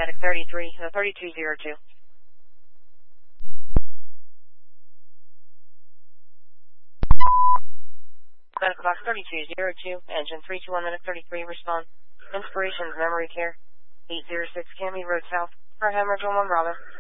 Medic 3202. Medic box 3202, engine 321 Medic 33, respond. Inspirations Memory Care, 806 Cami Road South, for hemorrhage on 1 Bravo.